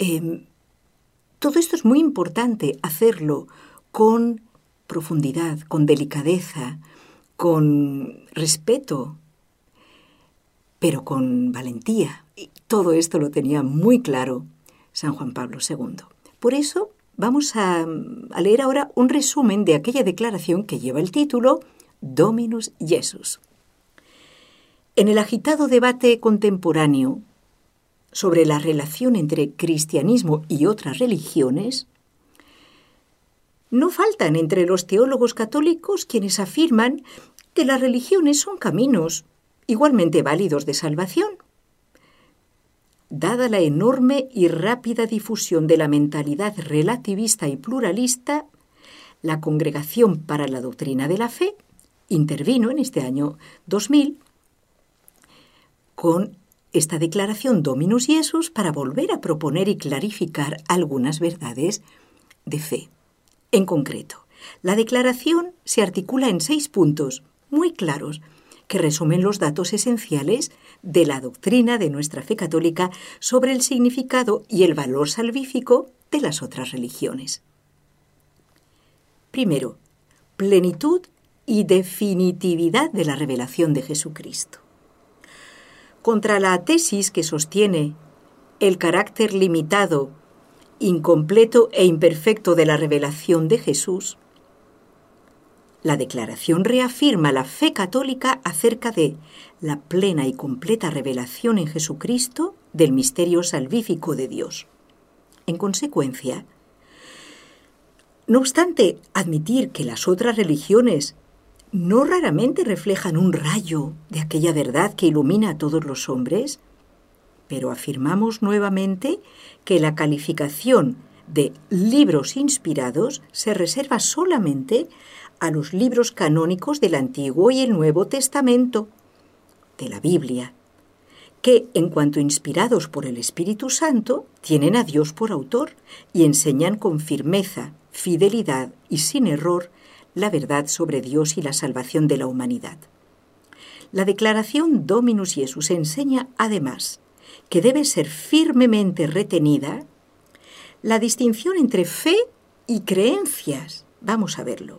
Todo esto es muy importante hacerlo con profundidad, con delicadeza, con respeto, pero con valentía. Y todo esto lo tenía muy claro San Juan Pablo II. Por eso vamos a leer ahora un resumen de aquella declaración que lleva el título Dominus Jesus. En el agitado debate contemporáneo sobre la relación entre cristianismo y otras religiones, no faltan entre los teólogos católicos quienes afirman que las religiones son caminos igualmente válidos de salvación. Dada la enorme y rápida difusión de la mentalidad relativista y pluralista, la Congregación para la Doctrina de la Fe intervino en este año 2000 con esta declaración Dominus Jesus para volver a proponer y clarificar algunas verdades de fe. En concreto, la declaración se articula en 6 puntos muy claros que resumen los datos esenciales de la doctrina de nuestra fe católica sobre el significado y el valor salvífico de las otras religiones. Primero, plenitud y definitividad de la revelación de Jesucristo. Contra la tesis que sostiene el carácter limitado, incompleto e imperfecto de la revelación de Jesús, la declaración reafirma la fe católica acerca de la plena y completa revelación en Jesucristo del misterio salvífico de Dios. En consecuencia, no obstante admitir que las otras religiones no raramente reflejan un rayo de aquella verdad que ilumina a todos los hombres, pero afirmamos nuevamente que la calificación de libros inspirados se reserva solamente a los libros canónicos del Antiguo y el Nuevo Testamento, de la Biblia, que, en cuanto inspirados por el Espíritu Santo, tienen a Dios por autor y enseñan con firmeza, fidelidad y sin error la verdad sobre Dios y la salvación de la humanidad. La declaración Dominus Jesus enseña, además, que debe ser firmemente retenida la distinción entre fe y creencias. Vamos a verlo.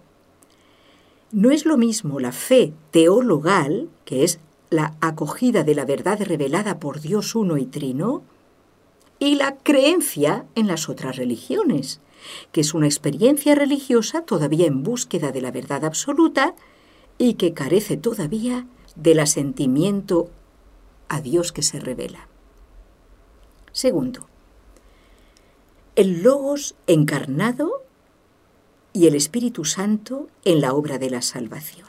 No es lo mismo la fe teologal, que es la acogida de la verdad revelada por Dios uno y trino, y la creencia en las otras religiones, que es una experiencia religiosa todavía en búsqueda de la verdad absoluta y que carece todavía del asentimiento a Dios que se revela. Segundo, el Logos encarnado y el Espíritu Santo en la obra de la salvación.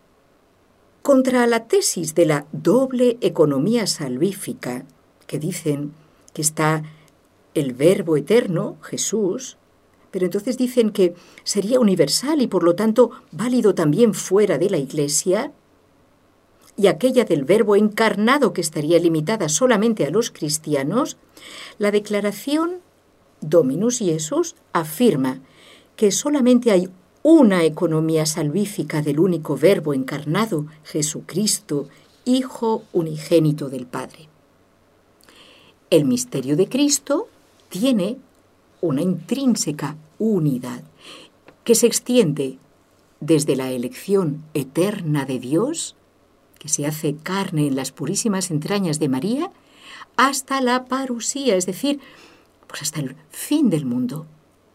Contra la tesis de la doble economía salvífica, que dicen que está el Verbo eterno, Jesús, pero entonces dicen que sería universal y por lo tanto válido también fuera de la Iglesia, y aquella del Verbo encarnado que estaría limitada solamente a los cristianos, la declaración Dominus Jesus afirma que solamente hay una economía salvífica del único Verbo encarnado, Jesucristo, Hijo unigénito del Padre. El misterio de Cristo tiene una intrínseca unidad que se extiende desde la elección eterna de Dios, que se hace carne en las purísimas entrañas de María, hasta la parusía, es decir, pues hasta el fin del mundo.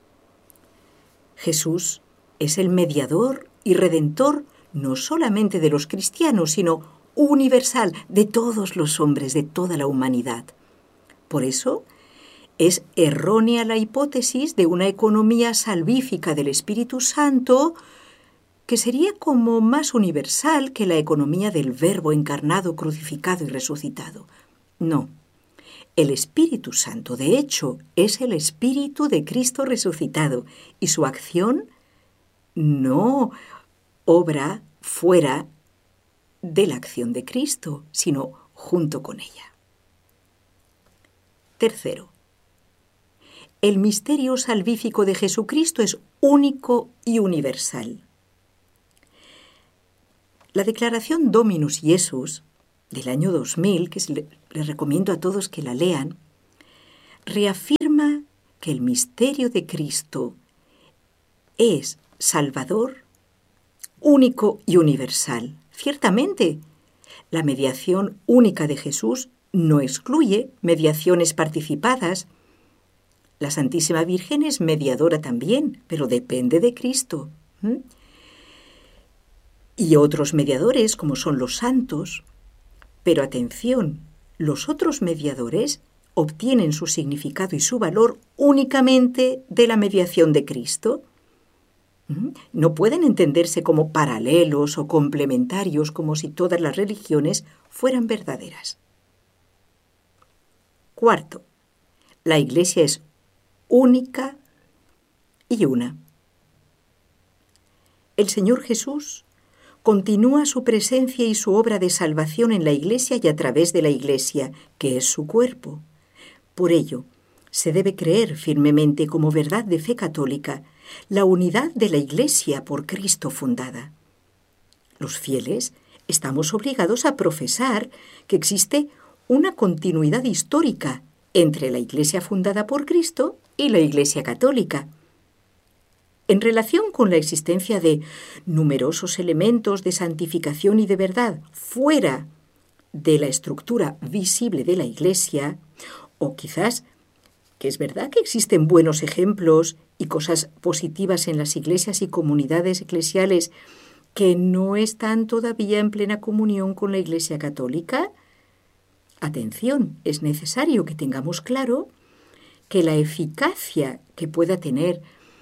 Jesús es el mediador y redentor no solamente de los cristianos, sino universal de todos los hombres, de toda la humanidad. Por eso es errónea la hipótesis de una economía salvífica del Espíritu Santo que sería como más universal que la economía del Verbo encarnado, crucificado y resucitado. No. El Espíritu Santo, de hecho, es el Espíritu de Cristo resucitado y su acción no obra fuera de la acción de Cristo, sino junto con ella. Tercero, el misterio salvífico de Jesucristo es único y universal. La declaración Dominus Jesus del año 2000, que les recomiendo a todos que la lean, reafirma que el misterio de Cristo es salvador, único y universal. Ciertamente, la mediación única de Jesús no excluye mediaciones participadas. La Santísima Virgen es mediadora también, pero depende de Cristo. Y otros mediadores, como son los santos. Pero atención, los otros mediadores obtienen su significado y su valor únicamente de la mediación de Cristo. No pueden entenderse como paralelos o complementarios, como si todas las religiones fueran verdaderas. Cuarto, la Iglesia es única y una. El Señor Jesús continúa su presencia y su obra de salvación en la Iglesia y a través de la Iglesia, que es su cuerpo. Por ello, se debe creer firmemente como verdad de fe católica la unidad de la Iglesia por Cristo fundada. Los fieles estamos obligados a profesar que existe una continuidad histórica entre la Iglesia fundada por Cristo y la Iglesia católica. En relación con la existencia de numerosos elementos de santificación y de verdad fuera de la estructura visible de la Iglesia, o quizás que es verdad que existen buenos ejemplos y cosas positivas en las iglesias y comunidades eclesiales que no están todavía en plena comunión con la Iglesia católica. Atención, es necesario que tengamos claro que la eficacia que pueda tener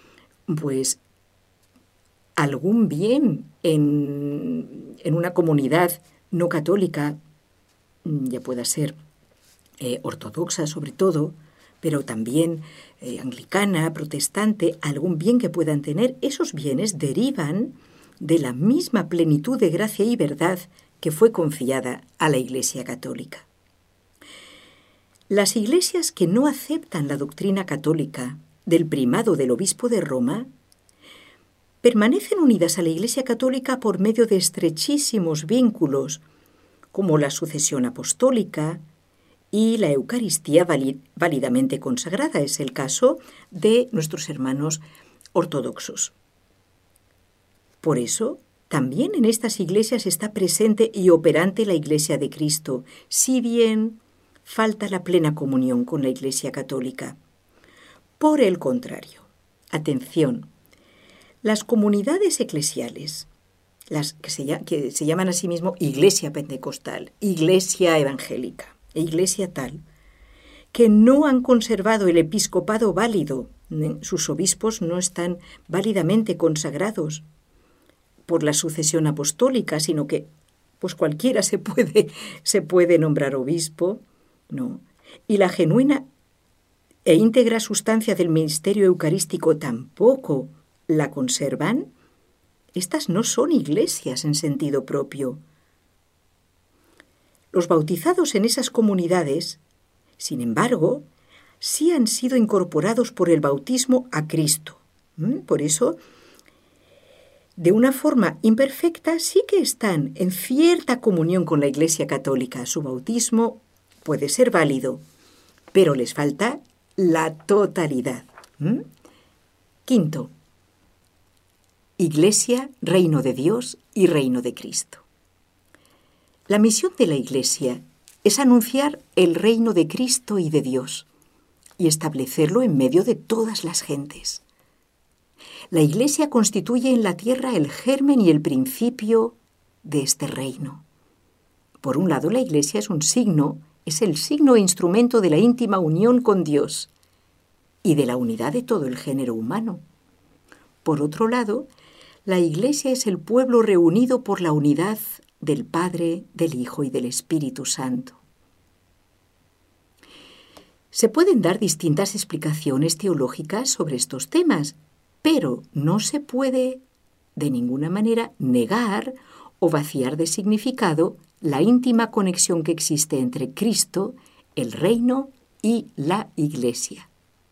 algún bien en una comunidad no católica, ya pueda ser ortodoxa sobre todo, pero también anglicana, protestante, algún bien que puedan tener, esos bienes derivan de la misma plenitud de gracia y verdad que fue confiada a la Iglesia católica. Las iglesias que no aceptan la doctrina católica del primado del obispo de Roma permanecen unidas a la Iglesia católica por medio de estrechísimos vínculos, como la sucesión apostólica y la Eucaristía válidamente consagrada. Es el caso de nuestros hermanos ortodoxos. Por eso, también en estas iglesias está presente y operante la Iglesia de Cristo, si bien falta la plena comunión con la Iglesia católica. Por el contrario, atención, las comunidades eclesiales, las que se llaman a sí mismo Iglesia Pentecostal, Iglesia Evangélica, Iglesia tal, que no han conservado el episcopado válido, sus obispos no están válidamente consagrados por la sucesión apostólica, sino que cualquiera se puede nombrar obispo, no. Y la genuina e íntegra sustancia del ministerio eucarístico tampoco la conservan. Estas no son iglesias en sentido propio. Los bautizados en esas comunidades, sin embargo, sí han sido incorporados por el bautismo a Cristo. Por eso, de una forma imperfecta, sí que están en cierta comunión con la Iglesia católica. Su bautismo puede ser válido, pero les falta la totalidad. Quinto, Iglesia, reino de Dios y reino de Cristo. La misión de la Iglesia es anunciar el reino de Cristo y de Dios y establecerlo en medio de todas las gentes. La Iglesia constituye en la tierra el germen y el principio de este reino. Por un lado, la Iglesia es el signo e instrumento de la íntima unión con Dios y de la unidad de todo el género humano. Por otro lado, la Iglesia es el pueblo reunido por la unidad del Padre, del Hijo y del Espíritu Santo. Se pueden dar distintas explicaciones teológicas sobre estos temas, pero no se puede de ninguna manera negar o vaciar de significado la íntima conexión que existe entre Cristo, el reino y la Iglesia.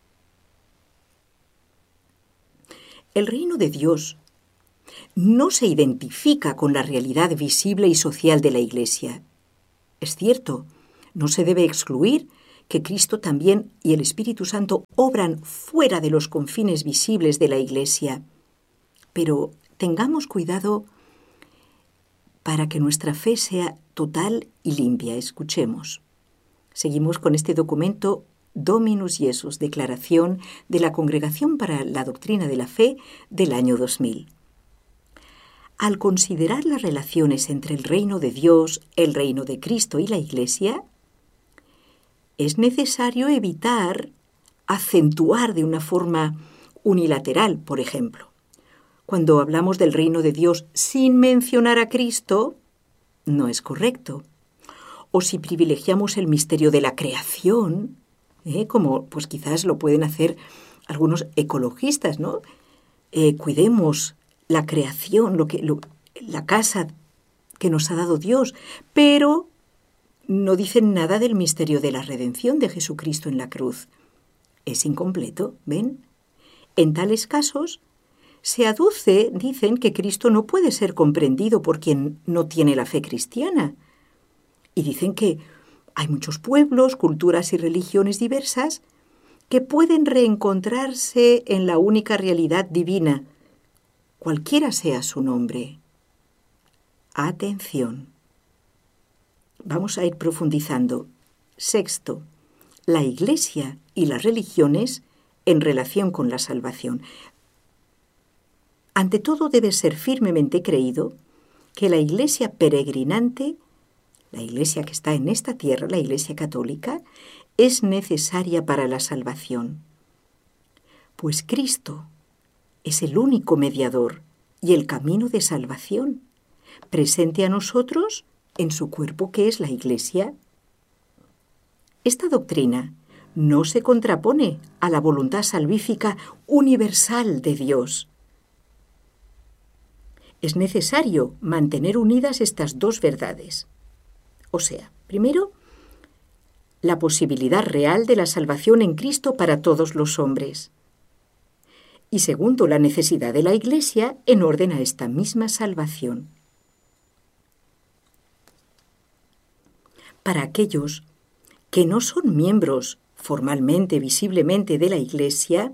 El reino de Dios no se identifica con la realidad visible y social de la Iglesia. Es cierto, no se debe excluir que Cristo también y el Espíritu Santo obran fuera de los confines visibles de la Iglesia. Pero tengamos cuidado para que nuestra fe sea total y limpia. Escuchemos. Seguimos con este documento Dominus Iesus, Declaración de la Congregación para la Doctrina de la Fe del año 2000. Al considerar las relaciones entre el reino de Dios, el reino de Cristo y la Iglesia, es necesario evitar acentuar de una forma unilateral, por ejemplo. Cuando hablamos del reino de Dios sin mencionar a Cristo, no es correcto. O si privilegiamos el misterio de la creación, como pues quizás lo pueden hacer algunos ecologistas, ¿no? Cuidemos la creación, la casa que nos ha dado Dios, pero no dicen nada del misterio de la redención de Jesucristo en la cruz. Es incompleto, ¿ven? En tales casos se aduce, dicen, que Cristo no puede ser comprendido por quien no tiene la fe cristiana. Y dicen que hay muchos pueblos, culturas y religiones diversas que pueden reencontrarse en la única realidad divina, cualquiera sea su nombre. Atención. Vamos a ir profundizando. Sexto, la Iglesia y las religiones en relación con la salvación. Ante todo debe ser firmemente creído que la Iglesia peregrinante, la Iglesia que está en esta tierra, la Iglesia católica, es necesaria para la salvación. Pues Cristo es el único mediador y el camino de salvación, presente a nosotros en su cuerpo que es la Iglesia. Esta doctrina no se contrapone a la voluntad salvífica universal de Dios. Es necesario mantener unidas estas dos verdades. O sea, primero, la posibilidad real de la salvación en Cristo para todos los hombres. Y segundo, la necesidad de la Iglesia en orden a esta misma salvación. Para aquellos que no son miembros formalmente, visiblemente de la Iglesia,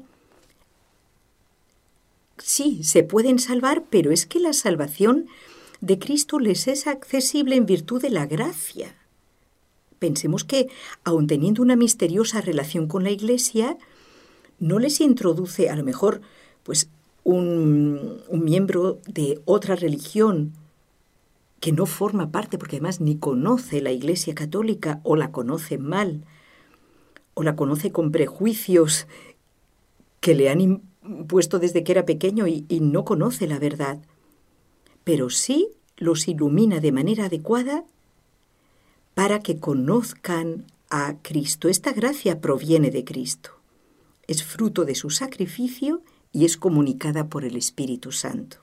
sí, se pueden salvar, pero es que la salvación de Cristo les es accesible en virtud de la gracia. Pensemos que, aun teniendo una misteriosa relación con la Iglesia, no les introduce a lo mejor pues un miembro de otra religión que no forma parte, porque además ni conoce la Iglesia católica o la conoce mal, o la conoce con prejuicios que le han impuesto desde que era pequeño y no conoce la verdad. Pero sí los ilumina de manera adecuada para que conozcan a Cristo. Esta gracia proviene de Cristo. Es fruto de su sacrificio y es comunicada por el Espíritu Santo.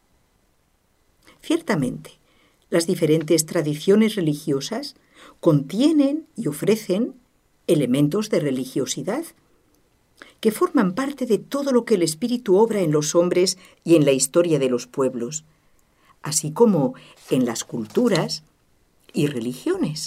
Ciertamente, las diferentes tradiciones religiosas contienen y ofrecen elementos de religiosidad que forman parte de todo lo que el Espíritu obra en los hombres y en la historia de los pueblos, así como en las culturas y religiones.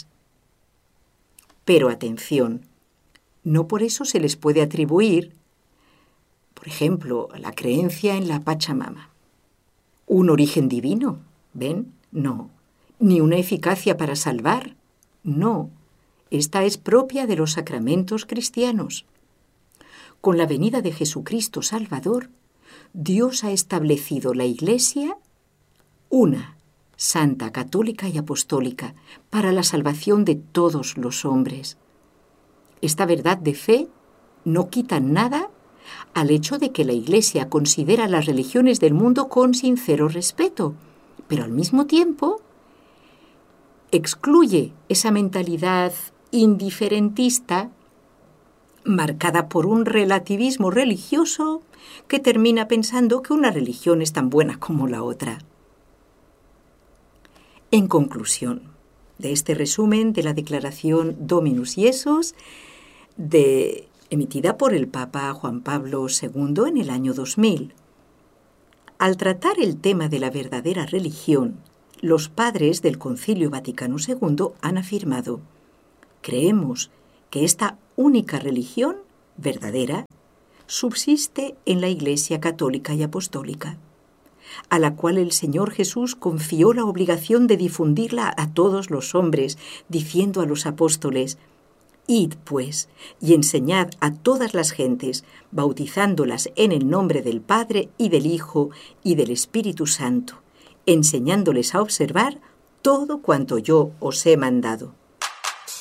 Pero atención, no por eso se les puede atribuir, por ejemplo, la creencia en la Pachamama, un origen divino, ¿ven? No. Ni una eficacia para salvar, no. Esta es propia de los sacramentos cristianos. Con la venida de Jesucristo Salvador, Dios ha establecido la Iglesia una, santa, católica y apostólica, para la salvación de todos los hombres. Esta verdad de fe no quita nada al hecho de que la Iglesia considera las religiones del mundo con sincero respeto, pero al mismo tiempo excluye esa mentalidad indiferentista marcada por un relativismo religioso que termina pensando que una religión es tan buena como la otra. En conclusión de este resumen de la declaración Dominus Iesus, emitida por el Papa Juan Pablo II en el año 2000, al tratar el tema de la verdadera religión, los padres del Concilio Vaticano II han afirmado: creemos que esta única religión verdadera subsiste en la Iglesia católica y apostólica, a la cual el Señor Jesús confió la obligación de difundirla a todos los hombres, diciendo a los apóstoles: «Id, pues, y enseñad a todas las gentes, bautizándolas en el nombre del Padre y del Hijo y del Espíritu Santo, enseñándoles a observar todo cuanto yo os he mandado.